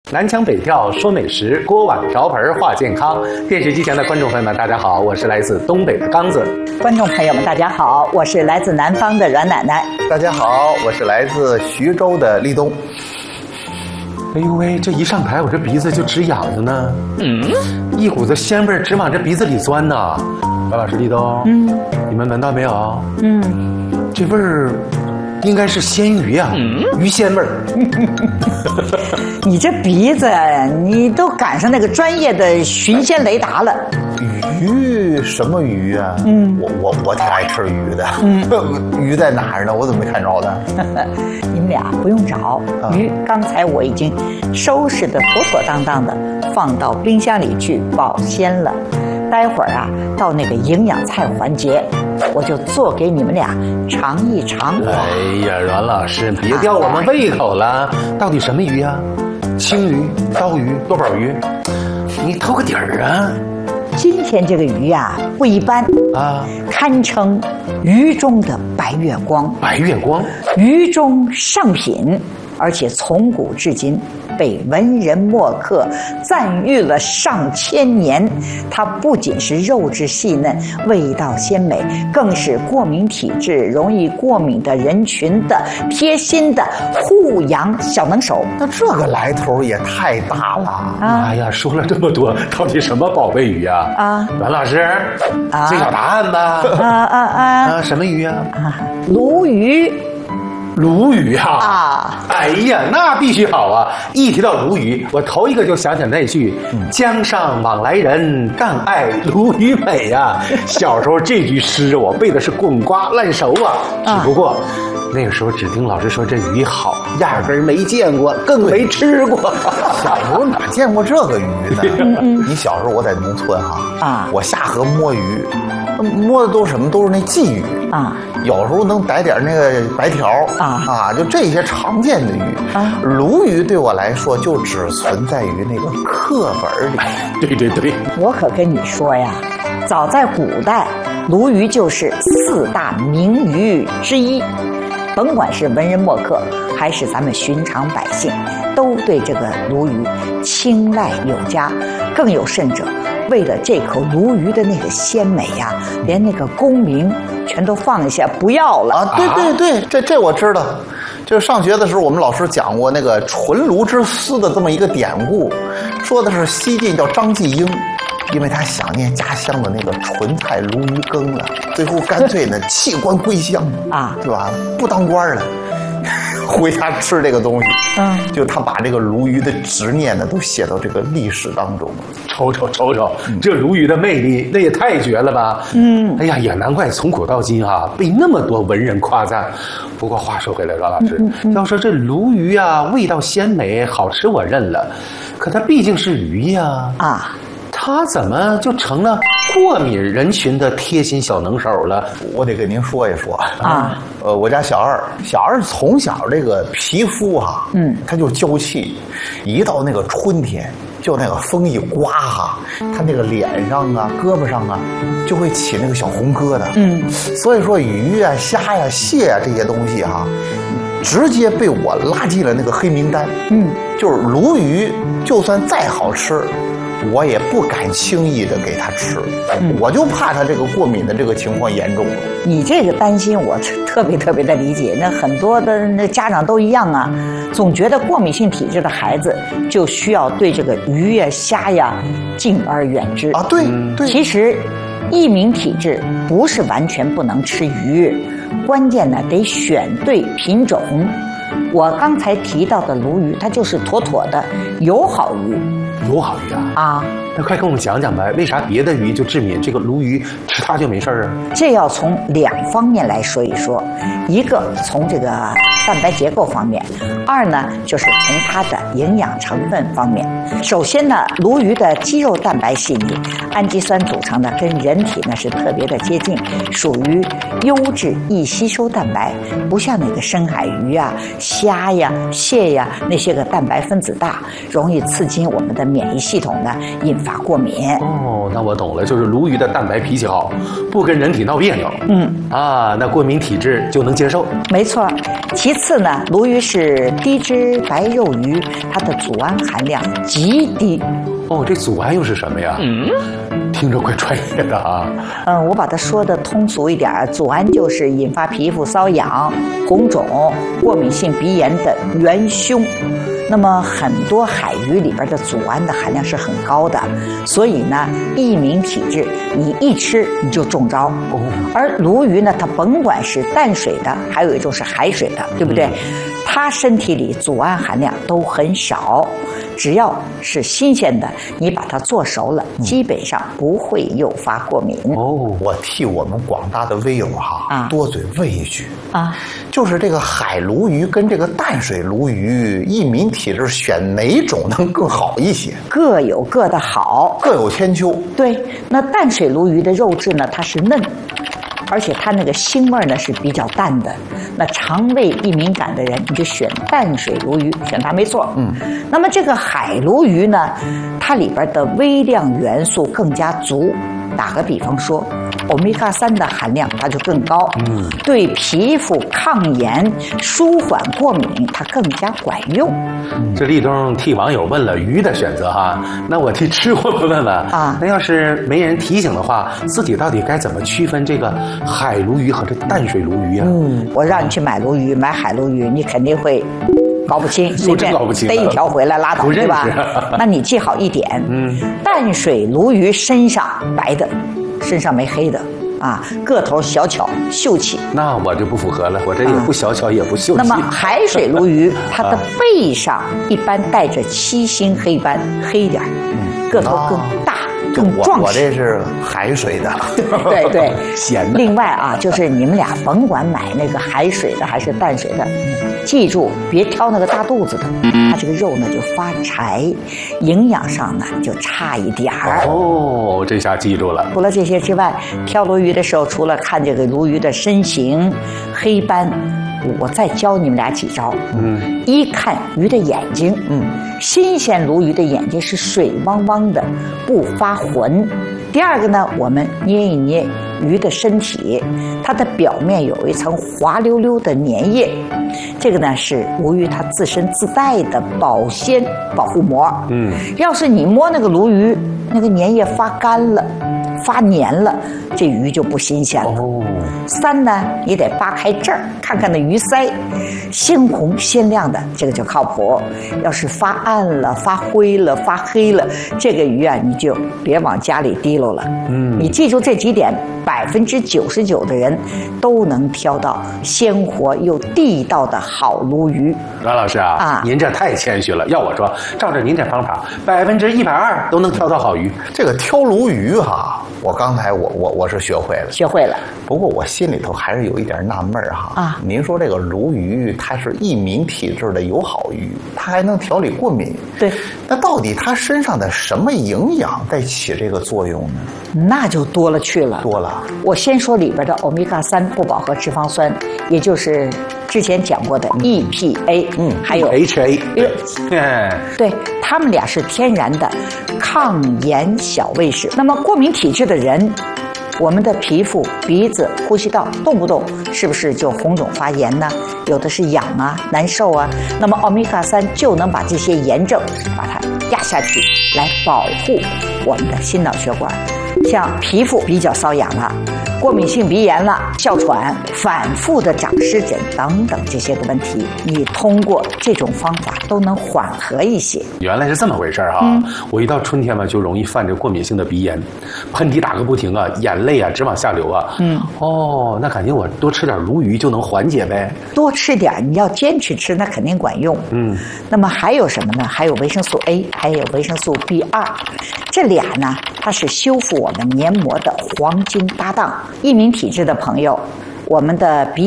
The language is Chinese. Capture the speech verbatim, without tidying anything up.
南腔北调说美食，锅碗瓢盆话健康。电视机前的观众朋友们，大家好，我是来自东北的刚子。 观众朋友们，大家好，我是来自南方的阮奶奶。 大家好，我是来自徐州的立冬。 哎呦喂，这一上台我这鼻子就直痒着呢，嗯，一股子鲜味直往这鼻子里钻呐。白老师，立冬，嗯，你们闻到没有？嗯，这味儿应该是鲜鱼啊，嗯、鱼鲜味儿。 你这鼻子，你都赶上那个专业的寻鲜雷达了。 鱼什么鱼啊？嗯，我我我挺爱吃鱼的。嗯，鱼在哪儿呢？我怎么没看着呢？ 你们俩不用找，啊、鱼刚才我已经收拾的妥妥当当的，放到冰箱里去保鲜了。待会儿啊，到那个营养菜环节，我就做给你们俩尝一尝。 哎呀，阮老师，别吊我们胃口了。到底什么鱼啊？青鱼、刀鱼、多宝鱼，你透个底儿啊！ 今天这个鱼啊不一般啊，堪称鱼中的白月光。 白月光， 鱼中上品，而且从古至今被文人墨客赞誉了上千年。它不仅是肉质细嫩、味道鲜美，更是过敏体质、容易过敏的人群的贴心的护养小能手。 那这个来头也太大了啊！哎呀，说了这么多，到底什么宝贝鱼啊？啊，阮老师，揭晓答案吧！啊啊啊！啊，什么鱼啊？啊， 鲈鱼。 鲈鱼啊！ 啊！ 哎呀，那必须好啊！一提到鲈鱼，我头一个就想起那句“江上往来人，但爱鲈鱼美”啊！小时候这句诗我背的是滚瓜烂熟啊！只不过那个时候只听老师说这鱼好，压根儿没见过，更没吃过。 小时候哪见过这个鱼呢？你小时候我在农村哈啊，我下河摸鱼，摸的都是什么？都是那鲫鱼啊。有时候能逮点那个白条啊啊，就这些常见的鱼啊。鲈鱼对我来说就只存在于那个课本里。 对对对， 我可跟你说呀，早在古代，鲈鱼就是四大名鱼之一。甭管是文人墨客，还是咱们寻常百姓，都对这个鲈鱼青睐有加。更有甚者，为了这口鲈鱼的那个鲜美呀、啊，连那个功名全都放下不要了啊！对对对，这这我知道。这上学的时候，我们老师讲过那个纯鲈之思的这么一个典故，说的是西晋叫张继英，因为他想念家乡的那个纯菜鲈鱼羹了，最后干脆呢弃官归乡啊，对吧？不当官了。回家吃这个东西，嗯，就他把这个鲈鱼的执念呢，都写到这个历史当中。 瞅瞅瞅瞅，嗯、这鲈鱼的魅力，那也太绝了吧！嗯，哎呀，也难怪从古到今啊，被那么多文人夸赞。不过话说回来，阮老师，嗯嗯、要说这鲈鱼啊，味道鲜美，好吃我认了，可它毕竟是鱼呀，啊。他怎么就成了过敏人群的贴心小能手了？ 我得跟您说一说啊。呃，我家小二，小二从小这个皮肤哈、啊，嗯，他就娇气，一到那个春天，就那个风一刮哈，他那个脸上啊、胳膊上啊，就会起那个小红疙瘩。嗯，所以说鱼啊、虾呀、蟹啊这些东西哈、啊，直接被我拉进了那个黑名单。嗯，就是鲈鱼，就算再好吃。我也不敢轻易的给他吃，嗯、我就怕他这个过敏的这个情况严重了。 你这个担心我特别特别的理解，那很多的那家长都一样啊，总觉得过敏性体质的孩子就需要对这个鱼呀、虾呀敬而远之啊。对对， 其实易敏体质不是完全不能吃鱼，关键呢得选对品种。我刚才提到的鲈鱼，它就是妥妥的友好鱼。 友好鱼啊！啊，那快跟我们讲讲呗，为啥别的鱼就致敏，这个鲈鱼吃它就没事啊？ 这要从两方面来说一说，一个从这个蛋白结构方面，二呢就是从它的营养成分方面。首先呢，鲈鱼的肌肉蛋白细腻，氨基酸组成的跟人体呢是特别的接近，属于优质易吸收蛋白，不像那个深海鱼啊、虾呀、蟹呀那些个蛋白分子大，容易刺激我们的免疫系统呢，引发发过敏。 哦，那我懂了，就是鲈鱼的蛋白脾气好，不跟人体闹别扭。嗯，啊，那过敏体质就能接受。 没错。其次呢，鲈鱼是低脂白肉鱼，它的组胺含量极低。 哦，这组胺又是什么呀？嗯，听着怪专业的啊。 嗯，我把它说的通俗一点，组胺就是引发皮肤瘙痒、红肿、过敏性鼻炎的元凶。那么很多海鱼里边的组胺的含量是很高的，所以呢，易敏体质，你一吃你就中招。哦，而鲈鱼呢，它甭管是淡水的，还有一种是海水的，对不对？它身体里组胺含量都很少。只要是新鲜的，你把它做熟了，基本上不会诱发过敏。 哦，我替我们广大的微友哈、啊、多嘴问一句啊， 就是这个海鲈鱼跟这个淡水鲈鱼，易敏体质选哪种能更好一些？ 各有各的好， 各有千秋。 对，那淡水鲈鱼的肉质呢，它是嫩。而且它那个腥味呢是比较淡的，那肠胃易敏感的人，你就选淡水鲈鱼，选它没错。嗯，那么这个海鲈鱼呢，它里边的微量元素更加足。打个比方说，欧米伽三的含量它就更高，嗯，对皮肤抗炎、舒缓过敏，它更加管用。 这立冬替网友问了鱼的选择哈，那我替吃货们问问啊，那要是没人提醒的话，自己到底该怎么区分这个海鲈鱼和这淡水鲈鱼啊？嗯， 我让你去买鲈鱼，买海鲈鱼，你肯定会搞不清，随便逮一条回来拉倒，对吧？那你记好一点，嗯，淡水鲈鱼身上白的，身上没黑的。啊，个头小巧秀气， 那我就不符合了，我这也不小巧、啊、也不秀气。 那么海水鲈鱼，它的背上一般带着七星黑斑，黑一点，嗯，个头更大。啊更壮实。 我这是海水的， 对对， 咸的。 另外啊，就是你们俩甭管买那个海水的还是淡水的，记住别挑那个大肚子的，它这个肉呢就发柴，营养上呢就差一点儿。 哦，这下记住了。 除了这些之外，挑鲈鱼的时候，除了看这个鲈鱼的身形、黑斑。我再教你们俩几招。嗯，一看鱼的眼睛，嗯，新鲜鲈鱼的眼睛是水汪汪的，不发浑。第二个呢，我们捏一捏鱼的身体，它的表面有一层滑溜溜的粘液，这个呢是鲈鱼它自身自带的保鲜保护膜。嗯，要是你摸那个鲈鱼，那个粘液发干了。发黏了，这鱼就不新鲜了。哦，三呢，你得扒开这儿，看看那鱼鳃，鲜红鲜亮的，这个就靠谱。要是发暗了、发灰了、发黑了，这个鱼啊，你就别往家里提溜了。嗯，你记住这几点，百分之九十九的人都能挑到鲜活又地道的好鲈鱼。 阮老师啊，啊，您这太谦虚了。要我说，照着您这方法，百分之一百二都能挑到好鱼。 这个挑鲈鱼哈。我刚才我我我是学会了， 学会了。 不过我心里头还是有一点纳闷哈。啊，您说这个鲈鱼它是易敏体质的友好鱼，它还能调理过敏。 对， 那到底它身上的什么营养在起这个作用呢？ 那就多了去了。 多了。 我先说里边的欧米伽三不饱和脂肪酸，也就是之前讲过的 E P A， 嗯，还有 H A， 对，它们俩是天然的抗炎小卫士。那么过敏体质的人，我们的皮肤、鼻子、呼吸道动不动是不是就红肿发炎呢？有的是痒啊、难受啊。那么欧米伽三就能把这些炎症把它压下去，来保护我们的心脑血管。像皮肤比较瘙痒了，过敏性鼻炎了，哮喘，反复的长湿疹等等这些个问题，你通过这种方法都能缓和一些。 原来是这么回事啊！嗯、我一到春天嘛，就容易犯这过敏性的鼻炎，喷嚏打个不停啊，眼泪啊直往下流啊。嗯，哦，那感觉我多吃点鲈鱼就能缓解呗。 多吃点，你要坚持吃，那肯定管用。嗯，那么还有什么呢？还有维生素 A， 还有维生素 B 二，这俩呢，它是修复我们黏膜的黄金搭档。易敏体质的朋友，我们的鼻